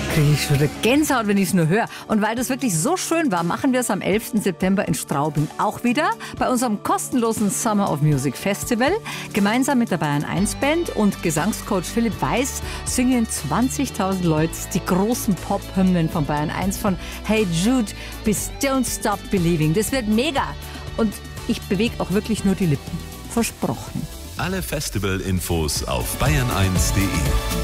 Kriege ich schon eine Gänsehaut, wenn ich es nur höre. Und weil das wirklich so schön war, machen wir es am 11. September in Straubing auch wieder bei unserem kostenlosen Summer of Music Festival. Gemeinsam mit der Bayern 1 Band und Gesangscoach Philipp Weiß singen 20.000 Leute die großen Pop-Hymnen von Bayern 1 von Hey Jude bis Don't Stop Believing. Das wird mega. Und ich bewege auch wirklich nur die Lippen. Versprochen. Alle Festival-Infos auf bayern1.de.